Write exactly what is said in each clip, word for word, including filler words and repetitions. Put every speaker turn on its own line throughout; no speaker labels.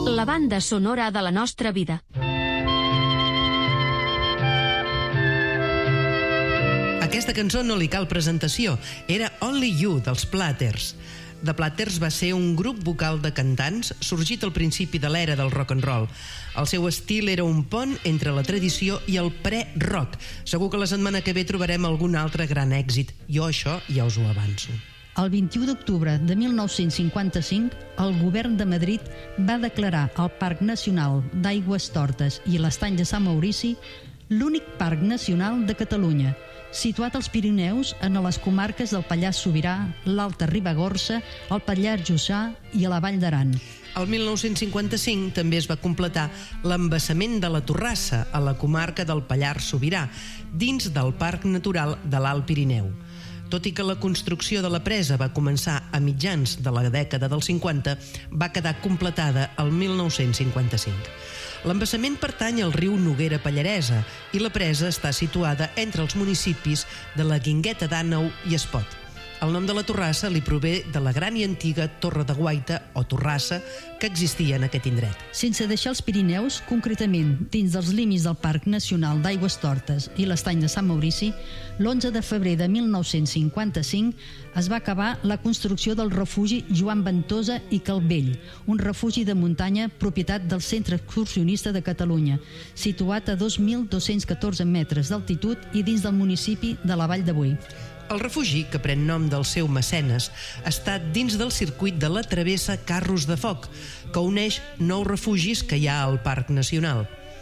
La banda sonora de la nostra vida.
Aquesta cançó no li cal presentació, era Only You, dels Platters. The Platters va ser un grup vocal de cantants sorgit al principi de l'era del rock and roll. El seu estil era un pont entre la tradició i el pre-rock. Segur que la setmana que ve trobarem algun altre gran èxit. Jo això ja us ho avanço.
El vint-i-u d'octubre de mil nou-cents cinquanta-cinc, el govern de Madrid va declarar el Parc Nacional d'Aigüestortes i l'Estany de Sant Maurici l'únic parc nacional de Catalunya, situat als Pirineus en les comarques del Pallars Sobirà, l'Alta Ribagorça, el Pallars Jussà i a la Vall d'Aran.
El mil nou-cents cinquanta-cinc també es va completar l'embassament de la Torrassa, a la comarca del Pallars Sobirà, dins del Parc Natural de l'Alt Pirineu. Tot i que la construcció de la presa va començar a mitjans de la dècada dels cinquanta, va quedar completada el mil nou-cents cinquanta-cinc. L'embassament pertany al riu Noguera Pallaresa i la presa està situada entre els municipis de la Guingueta d'Àneu i Espot. El nom de la Torrassa li prové de la gran i antiga Torre de Guaita, o Torrassa, que existia en aquest indret.
Sense deixar els Pirineus, concretament dins dels límits del Parc Nacional d'Aigüestortes i l'Estany de Sant Maurici, l'onze de febrer de mil nou-cents cinquanta-cinc es va acabar la construcció del refugi Joan Ventosa i Calvell, un refugi de muntanya propietat del Centre Excursionista de Catalunya, situat a dos mil dos-cents catorze metres d'altitud i dins del municipi de la Vall de Boí.
El refugi, que pren nom del seu mecenes, està dins del circuit de la travessa Carros de Foc, que uneix nou refugis que hi ha al Parc Nacional.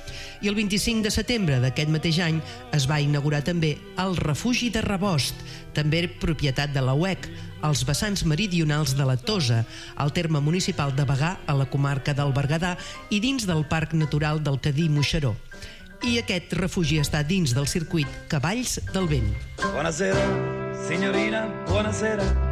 I el vint-i-cinc de setembre d'aquest mateix any es va inaugurar també el refugi de Rebost, també propietat de la U E C, als vessants meridionals de la Tosa, al terme municipal de Bagà, a la comarca del Berguedà, i dins del Parc Natural del Cadí-Moixeró. I aquest refugi està dins del circuit Cavalls del Vent.
Buonasera, signorina, buonasera.